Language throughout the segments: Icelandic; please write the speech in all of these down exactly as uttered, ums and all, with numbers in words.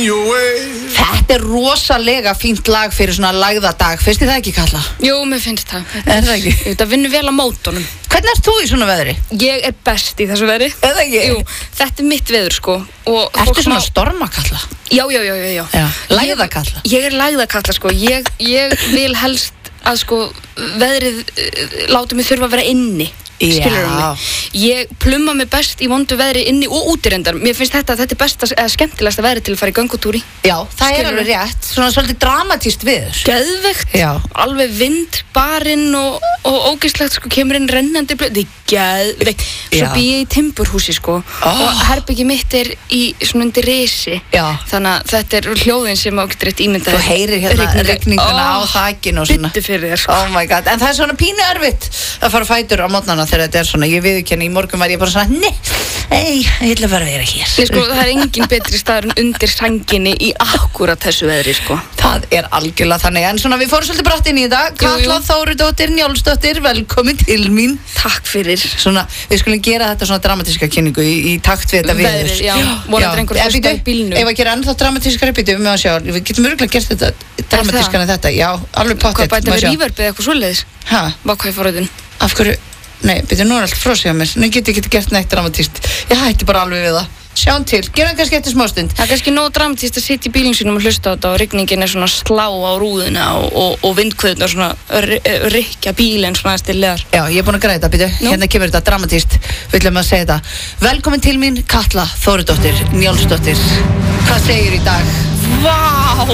your way. Þetta er rosalega fínt lag fyrir svona lagðadag, finnst þið það ekki, Kalla? Jú, mér finnst það. Er það ekki? Þetta vinnur vel á mótunum. Hvernig ert þú í svona veðri? Ég er best í þessu veðri. Er það ekki? Jú, þetta er mitt veður, sko. Og Ertu svona stormakalla? Já, já, já, já, já. Já, lagðakalla? Ég, ég er lagðakalla, sko. Ég, ég vil helst að, sko, veðrið uh, láti mig þurfa að vera inni. Skilurðu mig? Ég plumma mig best í vondu veðri inni og útirendar. Mér finnst þetta, þetta er besta eða skemmtilegasta veðri til að fara í göngutúr í. Já, það er alveg rétt. Svona svolítið dramatískt veður. Geðvegt. Já. Alveg vind, barinn og, og ógeðslegt, sko, kemur inn rennandi blöð. Þetta er geðvegt. Svo bý ég í timburhúsi, sko. Oh. Og herbyggi mitt er í svona undir risi. Já. Þannig að þetta er hljóðin sem á getur eitt ímyndað. Þú heyrir hérna rigninguna oh. á þakinu og svona. Byttu fyrir þér, sko. Oh my god. En það er svona pínu erfitt að fara fætur á mótnana þegar þetta er svona, ég viðurkenni, í morgun var ég bara svona, nei, ei, ég ætla bara að vera hér. Nei, sko, það er engin betri staður en undir sænginni í akkúrat þessu veðri, sko. Það er algjörlega þannig, en svona við fórum svolítið bratt inn í þetta. Kalla Þórudóttir, Njálsdóttir, velkomin til mín. Takk fyrir. Svona, við skulum gera þetta svona dramatíska kynningu í, í takt við þetta veður. Veðrið, já, vonandi einhver hlusta í bílnum. Ef að gera ennþá dramatískari, býtum við að sjá, við getum örugglega gert þetta dramatískara en þetta, já, alveg pottþétt. Hvað bæta við reverb eða eitthvað svoleiðis? Ha? Vá, hvað er forröðin? Af hverju? Nei, byrju, nú er allt frosið á mér. Nú get ég ekki gert neitt dramatískt. Ég hætti bara alveg við það. Sjáum til, gerum kannski eftir smástund. Það er kannski nóg dramatískt að sitja í bílnum sínum og hlusta á þetta og rigningin er svona slá á rúðuna og, og, og vindkvöðuna og svona rykja bílinn svona aðeins til leðar. Já, ég er búin að græða þetta, byrju. Hérna kemur þetta dramatískt. Við ætlum að segja þetta. Velkomin til mín, Kalla Þórudóttir, Njálsdóttir. Hvað segir í dag? Vá!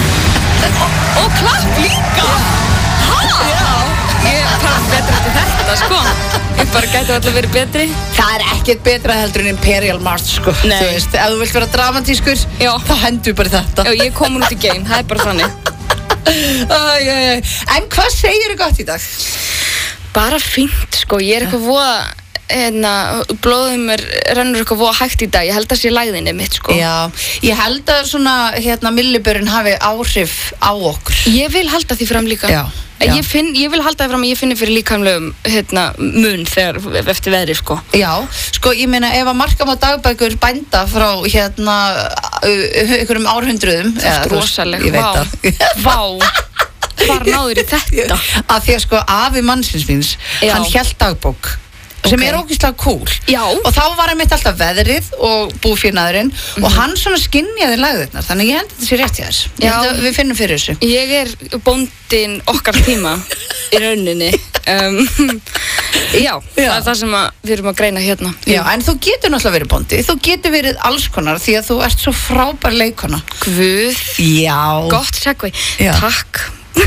Og, og klapp líka! Hæ? Já. Ég er bara betur eftir þetta, sko. Ég bara gæti alltaf verið betri. Það er ekkert betra heldur en Imperial March, sko. Nei. Þú veist, ef þú vilt vera dramatískur, Já. þá hendur bara þetta. Já, ég kom hún út í game, það er bara þannig. Æ, æ, æ. En hvað segir þú gott í dag? Bara fínt, sko. Ég er eitthvað voða, hérna, blóðum er, rennur eitthvað voða hægt í dag. Ég held að sé lægðinni mitt, sko. Já, ég held að svona, hérna, millibörinn hafi áhrif á okkur. Ég vil halda því fram líka. Já. Já. Ég, finn, ég vil halda það fram að ég finni fyrir líkamlegum hérna, mun þegar eftir veðri, sko. Já, sko, ég meina, ef að marka má dagbækur bænda frá, hérna, einhverjum árhundruðum. Það er rosaleg, ég veit vá, það. Vá, hvar náður í þetta? Af því að, sko, afi mannsins míns, Já. hann hélt dagbók. Sem okay. er ógeðslega cool. Já. Og þá var einmitt alltaf veðrið og búfénaðurinn mm-hmm. og hann svona skynjaði lagðirnar, þannig ég held að þetta sé rétt í þess. Ég held að við finnum fyrir þessu. Ég er bóndinn okkar tíma í rauninni. Um, já, já, það er það sem að við erum að greina hérna. Já, en þú getur náttúrulega verið bóndi, þú getur verið alls konar því að þú ert svo frábær leikona. Guð. Já. Gott segvei. Takk.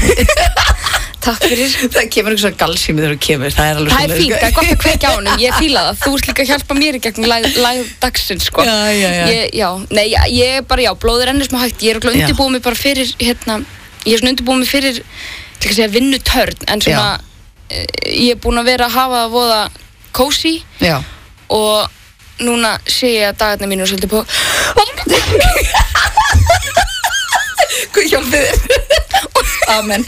Takk fyrir. Það kemur eitthvað galsími þegar þú kemur. Það er alveg Það er fínt, það er gott að kveikja á honum. Ég fíla það. Þú ert líka að hjálpa mér í gegnum lag, lag dagsins, sko. Já, já, já. Ég, já, nei, ég er bara, já, blóður ennir smá hægt. Ég er okkur undirbúið mig bara fyrir, hérna, ég er svona undirbúið mig fyrir, til að segja, vinnutörn, en svona, e, ég er búin að vera að hafa það voða kósí. Já. Og núna sé ég að dagarna mínu er svolítið på. Guð hjálpi þér. Amen.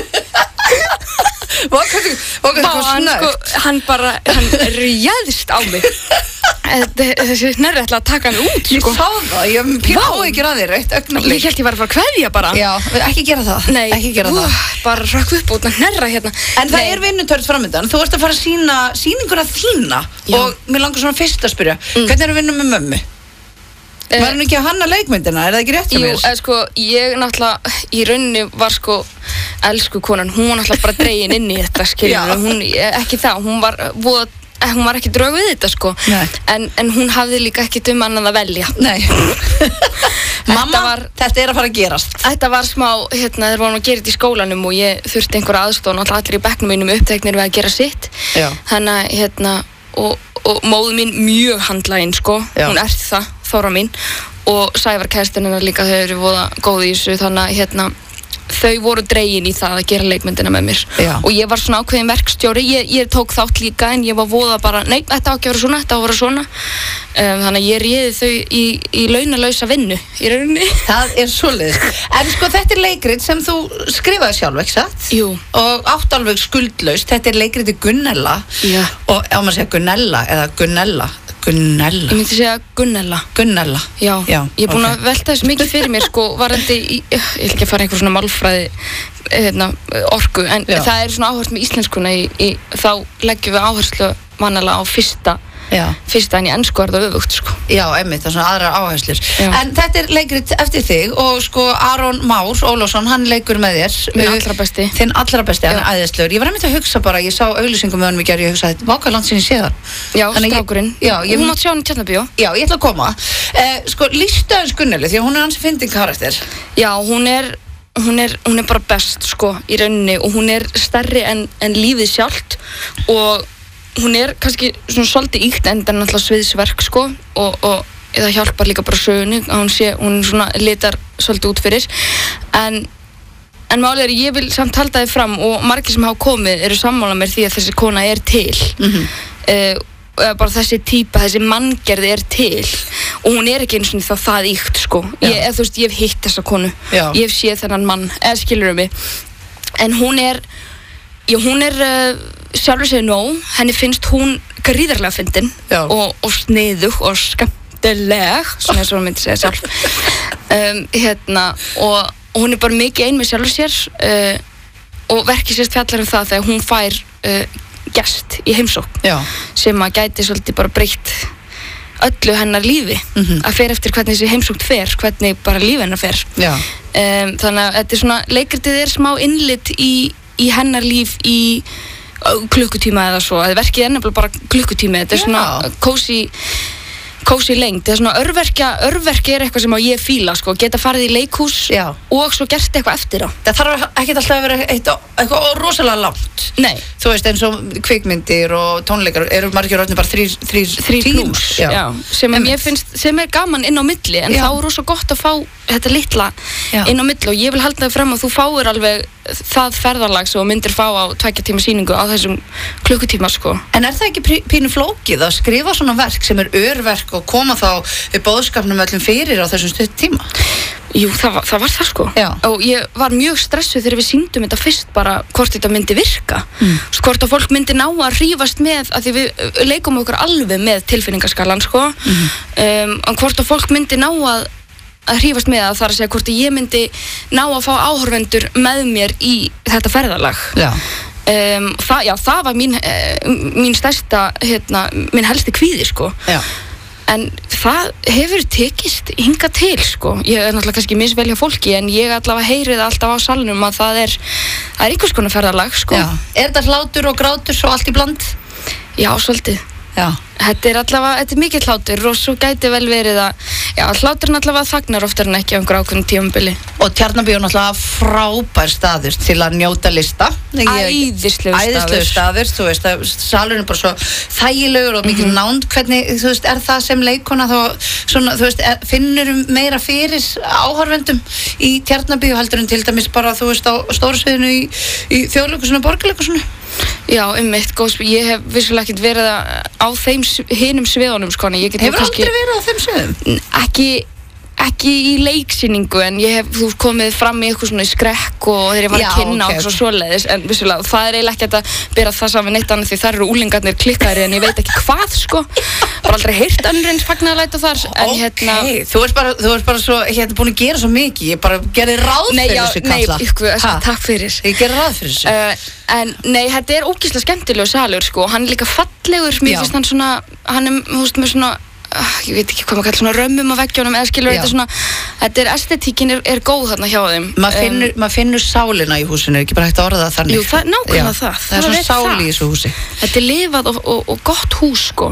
Hvað hvað hvað hvað sko, hann bara, hann rjöðst á mig. Þessi snerri ætla að taka hann út, sko. Ég sá það, ég píla áhyggjur að þér, eitt augnablik. Ég held ég var að fara að kveðja bara. Já, ekki gera það. Nei, ekki gera það. Bara rökk upp út að hnerra hérna. En það er vinnutörn framöndan. Þú ert að fara að sýna sýninguna þína. Já. Og mér langar svona fyrst að spyrja, mm. hvernig er að vinna með mömmu? Var hann ekki að hanna leikmyndina, er það ekki rétt hjá mér? Jú, sko, ég náttúrulega, í rauninni var sko, elsku konan, hún var náttúrulega bara dregin inn í þetta, skiljum, hún, ekki það, hún var, voða, hún var ekki drög við þetta, sko, en, en hún hafði líka ekki um annað að velja. Nei. Mamma, var, þetta er að fara að gerast. Þetta var smá, hérna, þeir voru að gera þetta í skólanum og ég þurfti einhverja aðstoð, náttúrulega allir í bekknum mínum uppteknir við að gera sitt. Já. Þannig, hérna, og, og móðu mín mjög handlaginn, sko, Já. Hún er það. Þóra mín og Sævar kærastinn hennar líka, þau eru voða góð í þessu, þannig að hérna þau voru dregin í það að gera leikmyndina með mér. Já. Og ég var svona ákveðin verkstjóri, ég, ég tók þátt líka en ég var voða bara, nei, þetta á ekki að vera svona, þetta á að vera svona. Um, þannig að ég réði þau í, í launalausa vinnu í rauninni. Það er svoleiðis. En sko þetta er leikrit sem þú skrifaði sjálf, ekki satt? Jú. Og átt alveg skuldlaust, þetta er leikriti Gunnella. Já. Og á maður segja Gunnella eða Gunnella. Gunnella. Ég myndi segja Gunnella. Gunnella. Já, Já ég er búin okay. að velta þess mikið fyrir mér sko, varandi í, ég vil ekki að fara einhver svona málfræði hérna, orku, en Já. það er svona áherslu með íslenskuna í, í, þá leggjum við áherslu vanalega á fyrsta Já. fyrsta en í ensku er það öfugt sko. Já, einmitt, það er svona aðrar áherslur. En þetta er leikrit eftir þig og sko Aron Már Ólafsson, hann leikur með þér. Minn allra besti. Þinn allra besti, hann er æðislegur. Ég var einmitt að hugsa bara, ég sá auglýsingum með honum í gær, ég hugsaði, váka langt sinni séðan. Já, strákurinn. Já, ég hún mátt sjá hann í Tjarnarbíó. Já, ég ætla að koma. Eh, sko, lýstu aðeins Gunnelu, því að hún er hans fyndin karakter. Já, hún er hún er, hún er bara best sko í rauninni og hún er stærri en, en lífið sjálft og hún er kannski svona svolítið íkt en það er náttúrulega sviðsverk sko og, og það hjálpar líka bara sögunni að hún sé, hún svona litar svolítið út fyrir en, en málið er ég vil samt halda þið fram og margir sem hafa komið eru sammála mér því að þessi kona er til mm-hmm. uh, eða bara þessi típa, þessi manngerði er til og hún er ekki eins og það það íkt sko ég, eða, þú veist, ég hef hitt þessa konu Já. Ég hef séð þennan mann, eða skilur um mig en hún er já, hún er uh, sjálfur segir nóg, henni finnst hún gríðarlega fyndin og, og sniðug og skemmtileg svona eins og hún myndi segja sjálf um, hérna og, og hún er bara mikið ein með sjálfur sér uh, og verkið sérst fjallar um það þegar hún fær uh, gest í heimsókn Já. Sem að gæti svolítið bara breytt öllu hennar lífi mm-hmm. að fer eftir hvernig þessi heimsókn fer hvernig bara lífi hennar fer um, þannig að þetta er svona leikritið er smá innlit í, í hennar líf í klukkutíma eða svo, það verkið er nefnilega bara klukkutími, þetta er svona kósi kósi lengt, það er svona örverkja örverki er eitthvað sem ég fíla sko, geta farið í leikhús Já. Og svo gert eitthvað eftir á. Það þarf ekki alltaf að vera eitthvað, eitthvað rosalega langt. Nei. Þú veist eins og kvikmyndir og tónleikar eru margir orðnir bara þrýr þrýr tímar Já. Já. sem ég finnst sem er gaman inn á milli en Já. Þá er rosa gott að fá þetta litla Já. Inn á milli og ég vil halda það fram að þú fáir alveg það ferðarlag sem myndir fá á tveggja tíma sýningu á þessum klukkutíma sko. En er það ekki pínu flókið að skrifa svona verk sem er örverk og koma þá við boðskapnum öllum fyrir á þessum stutt tíma? Jú, það var það, var það sko Já. Og ég var mjög stressuð þegar við sýndum þetta fyrst bara hvort þetta myndi virka mm. hvort að fólk myndi ná að hrífast með að því við leikum okkur alveg með tilfinningaskalan sko mm. um, og hvort að fólk myndi ná að að hrífast með það þar að segja hvort ég myndi ná að fá áhorfendur með mér í þetta ferðalag Já. Um, það, já, það var mín, uh, mín stærsta hérna, minn helsti kvíði sko Já. En það hefur tekist hingað til sko ég er náttúrulega kannski misvelja fólki en ég allavega heyri það alltaf á salnum að það er það er einhvers konar ferðalag sko Já. Er þetta hlátur og grátur svo allt í bland? Já, svolítið Já. Þetta er allavega, þetta er mikill hlátur og svo gæti vel verið að já, hláturinn allavega þagnar oftar en ekki á einhver ákveðnum tímabili. Og Tjarnarbíó er náttúrulega frábær staður til að njóta lista. Æðislegur staður. Æðislegur staður, þú veist, að salurinn er bara svo þægilegur og mikil mm-hmm. nánd. Hvernig, þú veist, er það sem leikona þá, svona, þú veist, er, finnur meira fyrir áhorfendum í Tjarnarbíó heldur en til dæmis bara, þú veist, á stórsviðinu í, í Þjóðleikhúsinu og Borgarleikhúsinu? Já, um mitt, góðs, ég hef vissulega ekkert verið á þeim hinum sviðunum sko, ég get Hefur kannski, aldrei verið á þeim sviðum? Ekki, ekki í leiksýningu en ég hef, þú komið fram í eitthvað svona í skrekk og þegar ég var að kynna okay, og okay. svoleiðis en vissulega, það er eiginlega ekki að bera það saman neitt annað því þar eru úlingarnir klikkaðir en ég veit ekki hvað sko bara aldrei heyrt önnur eins fagnaðarlæti þar en okay. hérna þú ert bara, þú ert bara svo, hérna búin að gera svo mikið ég bara gerði ráð nei, fyrir já, þessu kalla Nei, ykkur, takk fyrir Ég gerði ráð fyrir þessu uh, En nei, þetta er ógeðslega skemmtilegur salur sko, hann er líka fallegur mér finnst hann svona, hann er, þú veist, með svona Uh, ég veit ekki hvað maður kallar svona römmum á veggjónum eða skilur þetta svona þetta er estetíkin er, er góð þarna hjá þeim maður finnur, um, mað finnur sálina í húsinu ekki bara hægt að orða það þannig jú, það, nákvæmlega það það er svona sál í þessu húsi þetta er lifað og, og, og gott hús sko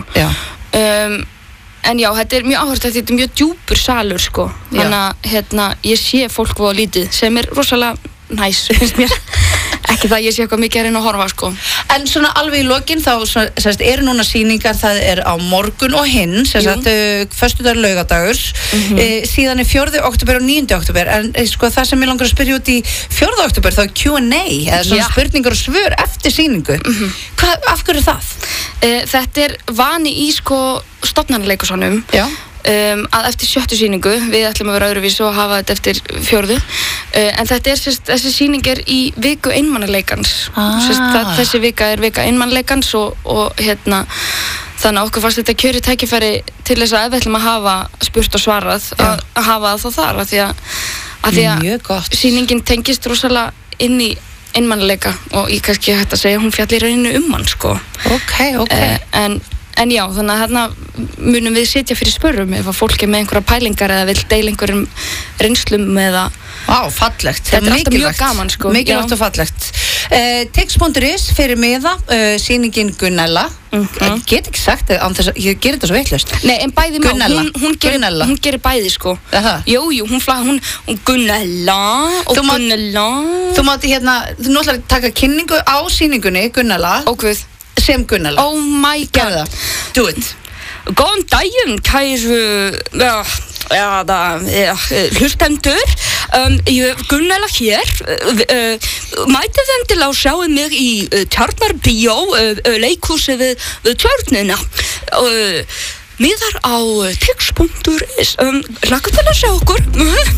um, en já, þetta er mjög áhört þetta er mjög djúpur salur sko þannig að hérna, ég sé fólk voða lítið sem er rosalega næs finnst mér ekki það ég sé eitthvað mikið að reyna að horfa sko. En svona alveg í lokin þá sérst, eru núna sýningar, það er á morgun og hinn, sérst, föstudagur laugadagur, mm-hmm. e, síðan er fjórði október og níundi október en e, sko, það sem ég langar að spyrja út í fjórða október þá er Q and A eða svona ja. spurningar og svör eftir sýningu mm-hmm. Hvað, af hverju er það? E, þetta er vani í sko stofnanaleikursunum Já Um, að eftir sjöttu sýningu, við ætlum að vera öðruvísu og hafa þetta eftir fjórðu uh, en þetta er, sérst, þessi sýning er í viku einmannaleikans ah. sérst, það, þessi vika er vika einmannaleikans og, og hérna þannig að okkur fannst þetta kjöri tækifæri til þess að ef við ætlum að hafa spurt og svarað að, að hafa það þá þar að því að, að, því að sýningin tengist rosalega inn í einmannleika og ég kannski hægt að segja hún fjallir rauninu um hann sko ok, ok eh, en, en já, þannig að hérna munum við sitja fyrir spörum ef að fólk er með einhverja pælingar eða vil deila einhverjum reynslum eða á, fallegt, þetta er alltaf mjög gaman sko mikilvægt og fallegt uh, tix.is fyrir miða uh, sýningin Gunnella mm-hmm. get ekki sagt það, þess að ég gerir þetta svo veitlust nei, en bæði má, hún, hún, gerir, hún gerir bæði sko jú, jú, hún flag, hún, hún Gunnella og þú Gunnella má, þú mátti hérna, þú náttúrulega taka kynningu á sýningunni Gunnella og hvað? sem Gunnella oh my god, do it góðan daginn, kæru ja, ja, það, ja, hlustendur um, ég Gunnella hér uh, uh, mætið þeim til að sjá mig í uh, Tjarnarbíó uh, uh, leikhúsi við, við Tjörnina uh, miðar á tix.is um, hlakka til að sjá okkur